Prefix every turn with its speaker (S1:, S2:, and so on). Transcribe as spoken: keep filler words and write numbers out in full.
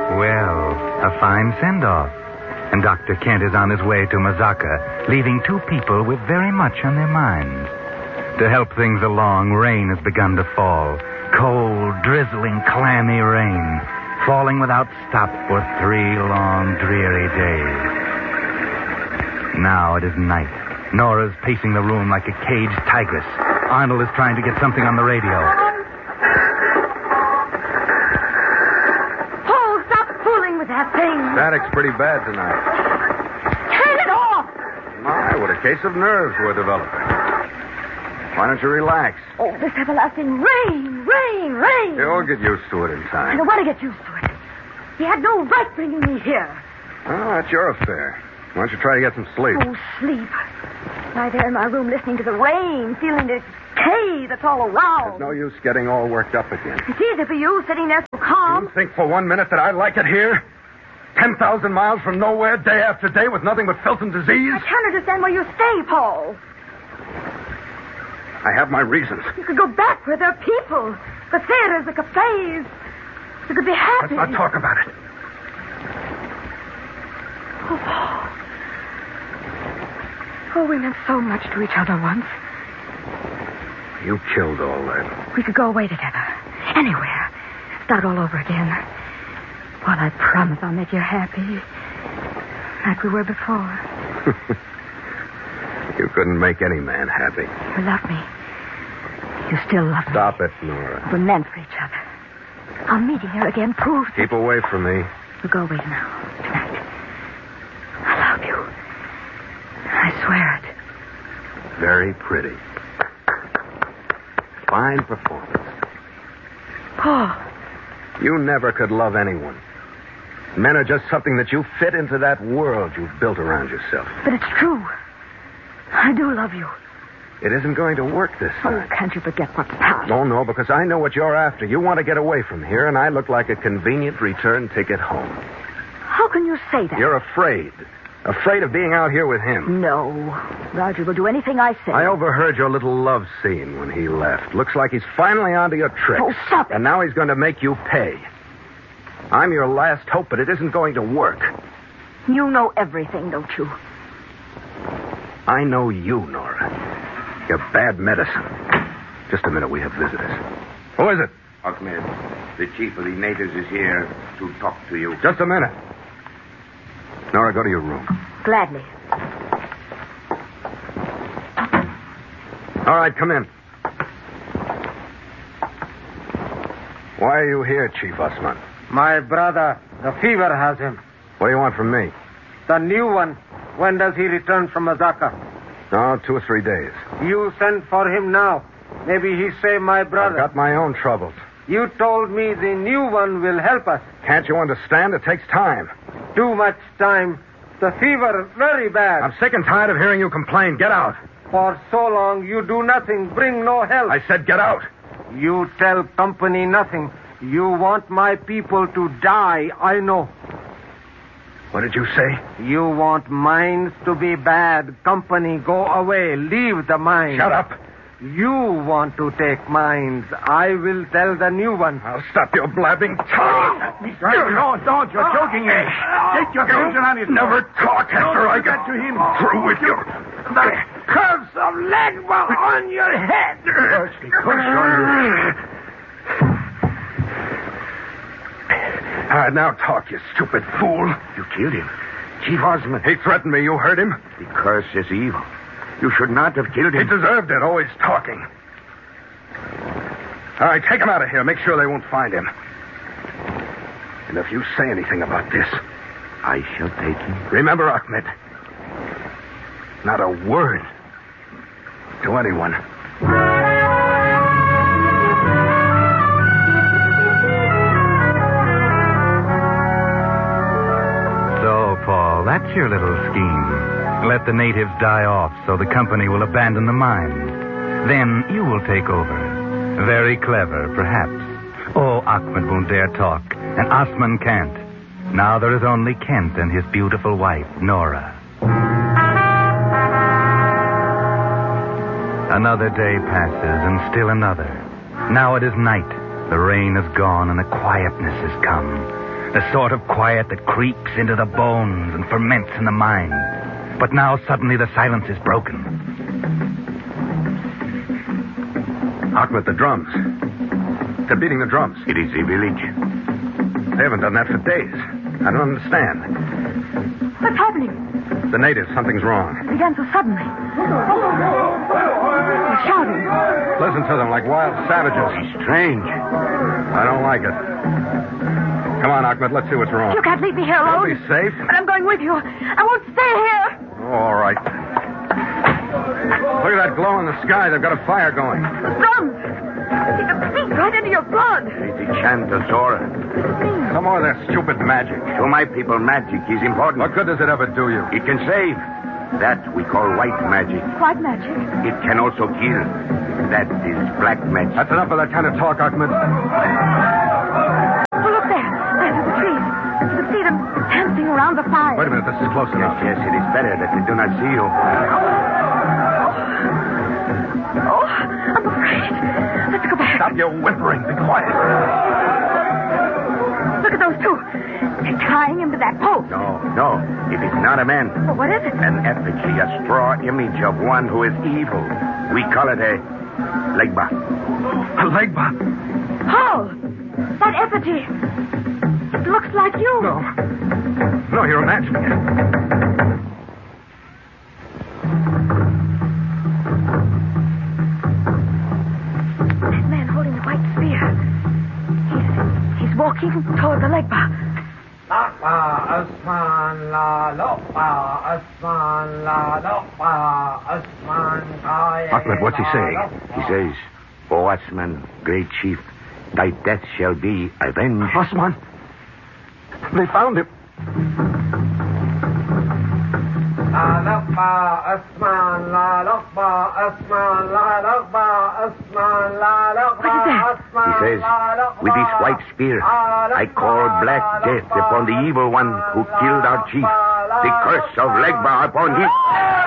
S1: Well, a fine send-off. And Doctor Kent is on his way to Mazaka, leaving two people with very much on their minds. To help things along, rain has begun to fall. Cold, drizzling, clammy rain, falling without stop for three long, dreary days. Now it is night. Nora's pacing the room like a caged tigress. Arnold is trying to get something on the radio.
S2: Paul, stop fooling with that thing.
S3: Static's pretty bad tonight.
S2: Turn it off.
S3: My, what a case of nerves we're developing. Why don't you relax?
S2: Oh, this everlasting rain, rain, rain.
S3: You'll get used to it in
S2: I
S3: time.
S2: don't want to get used to it. You had no right bringing me here.
S3: Oh, that's your affair. Why don't you try to get some sleep?
S2: Oh, sleep. Lie there in my room listening to the rain, feeling the decay that's all around.
S3: There's no use getting all worked up again.
S2: It's easy for you sitting there so calm.
S3: You think for one minute that I like it here? ten thousand miles from nowhere, day after day, with nothing but filth and disease?
S2: I can't understand why you stay, Paul.
S3: I have my reasons.
S2: You could go back where there are people. The theaters, the cafes. You could be happy.
S3: Let's not talk about it.
S2: Oh, Paul. Oh, we meant so much to each other once.
S3: You killed all that.
S2: We could go away together. Anywhere. Start all over again. Well, I promise I'll make you happy. Like we were before.
S3: You couldn't make any man happy.
S2: You love me. You still love me.
S3: Stop it, Nora.
S2: We're meant for each other. Our meeting here again proves
S3: Keep away from me.
S2: We'll go away now. Tonight. I love you. I swear it.
S3: Very pretty. Fine performance.
S2: Paul.
S3: You never could love anyone. Men are just something that you fit into that world you've built around yourself.
S2: But it's true. I do love you.
S3: It isn't going to work this
S2: Oh,
S3: time.
S2: can't you forget what's past?
S3: Oh, no, because I know what you're after. You want to get away from here, and I look like a convenient return ticket home.
S2: How can you say that?
S3: You're afraid. Afraid of being out here with him.
S2: No. Roger will do anything I say.
S3: I overheard your little love scene when he left. Looks like he's finally onto your tricks.
S2: Oh, stop it.
S3: And now he's going to make you pay. I'm your last hope, but it isn't going to work.
S2: You know everything, don't you?
S3: I know you, Nora. You're bad medicine. Just a minute, we have visitors. Who is it?
S4: Ahmed, the chief of the natives is here to talk to you.
S3: Just a minute. Nora, go to your room.
S2: Gladly.
S3: All right, come in. Why are you here, Chief Osman?
S5: My brother, the fever has him.
S3: What do you want from me?
S5: The new one. When does he return from Mazaka?
S3: No, two or three days.
S5: You send for him now. Maybe he say my brother.
S3: I've got my own troubles.
S5: You told me the new one will help us.
S3: Can't you understand? It takes time.
S5: Too much time. The fever very bad.
S3: I'm sick and tired of hearing you complain. Get out.
S5: For so long you do nothing, bring no help.
S3: I said get out.
S5: You tell company nothing. You want my people to die, I know.
S3: What did you say?
S5: You want mines to be bad. Company, go away. Leave the mines.
S3: Shut up.
S5: You want to take mines. I will tell the new one.
S3: I'll stop your blabbing tongue.
S5: No, don't. You're choking him. Take your hands on his
S3: Never talk after I get
S5: to him.
S3: through with you.
S5: The curse of Legba on your head.
S3: All right, now talk, you stupid fool.
S4: You killed him. Chief Osman.
S3: He threatened me. You heard him?
S4: The curse is evil. You should not have killed
S3: He
S4: him.
S3: deserved it, always talking. All right, take him out of here. Make sure they won't find him. And if you say anything about this,
S4: I shall take him.
S3: remember, Ahmed, not a word to anyone.
S1: So, Paul, that's your little scheme. Let the natives die off so the company will abandon the mines. Then you will take over. Very clever, perhaps. Oh, Ahmed won't dare talk, and Osman can't. Now there is only Kent and his beautiful wife, Nora. Another day passes, and still another. Now it is night. The rain is gone, and a quietness has come. The sort of quiet that creeps into the bones and ferments in the mind. But now suddenly the silence is broken.
S3: Ahmed, the drums. They're beating the drums.
S4: It is a village.
S3: They haven't done that for days. I don't understand.
S2: What's happening?
S3: The natives, something's wrong.
S2: It began so suddenly. They're shouting.
S3: Listen to them like wild savages.
S4: It's strange.
S3: I don't like it. Come on, Ahmed, let's see what's wrong.
S2: You can't leave me here
S3: You'll
S2: alone.
S3: be safe.
S2: But I'm going with you. I won't stay here.
S3: All right. Look at that glow in the sky. They've got a fire going.
S2: The drums. They can sink right into your blood.
S4: It's a chant of Zora.
S3: Some more of their stupid magic.
S4: To my people, magic is important.
S3: What good does it ever do you?
S4: It can save. That we call white magic.
S2: White magic.
S4: It can also kill. That is black magic.
S3: That's enough of that kind of talk, Ahmed.
S2: Oh, look there. There through the trees. You can see them dancing around the fire.
S3: Wait a minute, this is close enough.
S4: Yes, it is better that they do not see you.
S2: Oh, I'm afraid. Let's go back.
S3: Stop your whimpering. Be quiet.
S2: Look at those two. They're tying him to that post.
S4: No, no. It is not a man.
S2: Well, what is it?
S4: An effigy, a straw image of one who is evil. We call it a legba.
S3: A legba?
S2: Paul! That effigy. It looks like you.
S3: No. No, you're imagining it.
S2: That man holding the white spear. He's, he's walking toward the legba.
S3: Ahmed, what's he saying?
S4: He says, O Osman, great chief, thy death shall be avenged.
S3: Osman. They found him.
S4: He says, with this white spear, I call black death upon the evil one who killed our chief. The curse of Legba upon him.